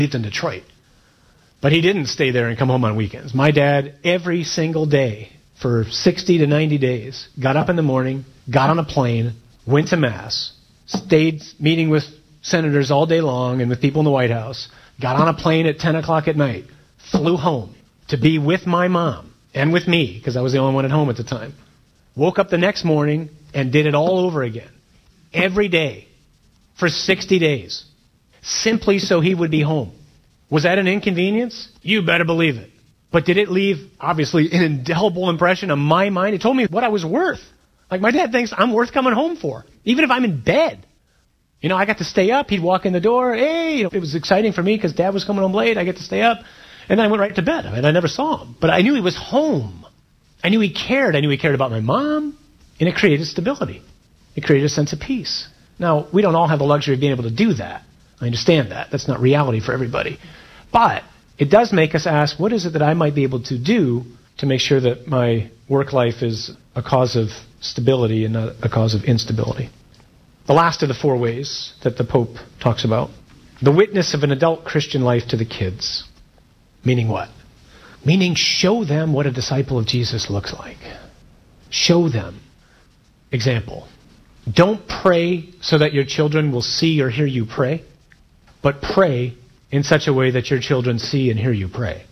lived in Detroit. But he didn't stay there and come home on weekends. My dad, every single day for 60 to 90 days, got up in the morning, got on a plane, went to Mass, stayed meeting with senators all day long and with people in the White House, got on a plane at 10 o'clock at night, flew home to be with my mom and with me, because I was the only one at home at the time. Woke up the next morning and did it all over again. Every day for 60 days. Simply so he would be home. Was that an inconvenience? You better believe it. But did it leave, obviously, an indelible impression on my mind? It told me what I was worth. Like, my dad thinks I'm worth coming home for, even if I'm in bed. You know, I got to stay up. He'd walk in the door. Hey, it was exciting for me because Dad was coming home late. I get to stay up. And then I went right to bed. I mean, I never saw him. But I knew he was home. I knew he cared. I knew he cared about my mom. And it created stability. It created a sense of peace. Now, we don't all have the luxury of being able to do that. I understand that. That's not reality for everybody. But it does make us ask, what is it that I might be able to do to make sure that my work life is a cause of stability and not a cause of instability? The last of the 4 ways that the Pope talks about. The witness of an adult Christian life to the kids. Meaning what? Meaning show them what a disciple of Jesus looks like. Show them. Example. Don't pray so that your children will see or hear you pray, but pray in such a way that your children see and hear you pray.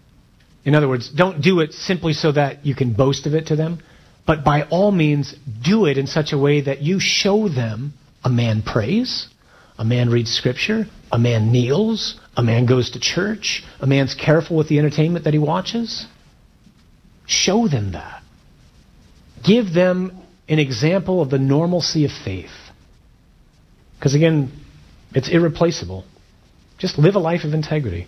In other words, don't do it simply so that you can boast of it to them, but by all means, do it in such a way that you show them a man prays, a man reads Scripture, a man kneels, a man goes to church, a man's careful with the entertainment that he watches. Show them that. Give them an example of the normalcy of faith. Because again, it's irreplaceable. Just live a life of integrity.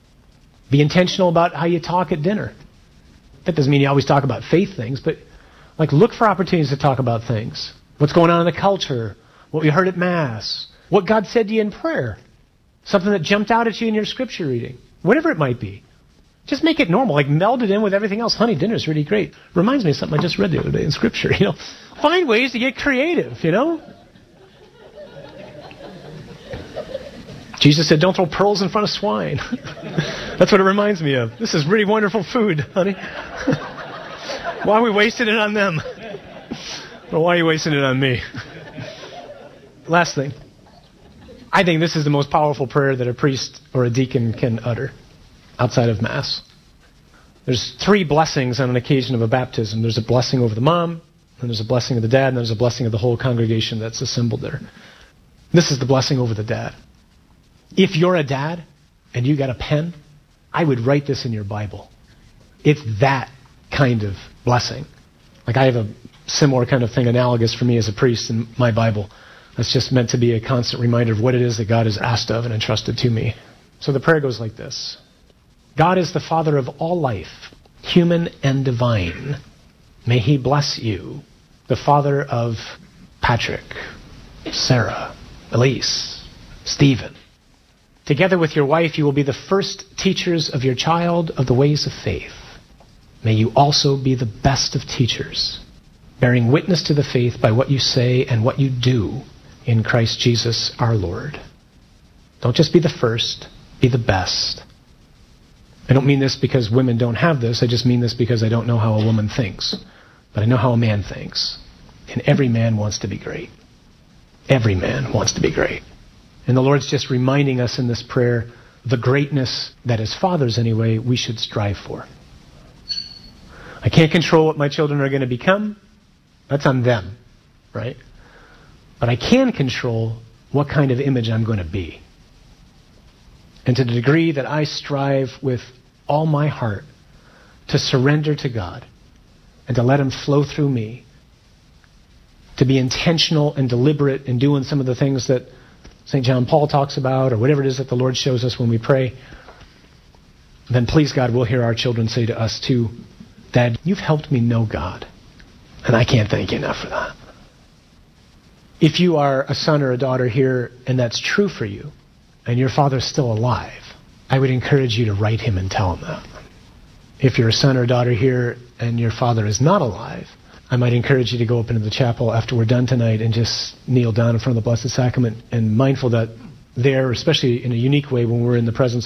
Be intentional about how you talk at dinner. That doesn't mean you always talk about faith things, but like look for opportunities to talk about things. What's going on in the culture, what we heard at Mass, what God said to you in prayer, something that jumped out at you in your Scripture reading, whatever it might be. Just make it normal, like meld it in with everything else. Honey, dinner's really great. Reminds me of something I just read the other day in Scripture, you know. Find ways to get creative, you know. Jesus said, don't throw pearls in front of swine. That's what it reminds me of. This is really wonderful food, honey. Why are we wasting it on them? Or why are you wasting it on me? Last thing. I think this is the most powerful prayer that a priest or a deacon can utter outside of Mass. There's 3 blessings on an occasion of a baptism. There's a blessing over the mom, and there's a blessing of the dad, and there's a blessing of the whole congregation that's assembled there. This is the blessing over the dad. If you're a dad and you got a pen, I would write this in your Bible. It's that kind of blessing. Like I have a similar kind of thing analogous for me as a priest in my Bible. That's just meant to be a constant reminder of what it is that God has asked of and entrusted to me. So the prayer goes like this. God is the Father of all life, human and divine. May He bless you, the Father of Patrick, Sarah, Elise, Stephen. Together with your wife, you will be the first teachers of your child of the ways of faith. May you also be the best of teachers, bearing witness to the faith by what you say and what you do in Christ Jesus our Lord. Don't just be the first, be the best. I don't mean this because women don't have this. I just mean this because I don't know how a woman thinks. But I know how a man thinks. And every man wants to be great. Every man wants to be great. And the Lord's just reminding us in this prayer the greatness that as fathers anyway, we should strive for. I can't control what my children are going to become. That's on them, right? But I can control what kind of image I'm going to be. And to the degree that I strive with all my heart to surrender to God and to let Him flow through me, to be intentional and deliberate in doing some of the things that St. John Paul talks about, or whatever it is that the Lord shows us when we pray, then please God, we'll hear our children say to us too, Dad, you've helped me know God, and I can't thank you enough for that. If you are a son or a daughter here, and that's true for you, and your father's still alive, I would encourage you to write him and tell him that. If you're a son or daughter here, and your father is not alive, I might encourage you to go up into the chapel after we're done tonight and just kneel down in front of the Blessed Sacrament and mindful that there, especially in a unique way when we're in the presence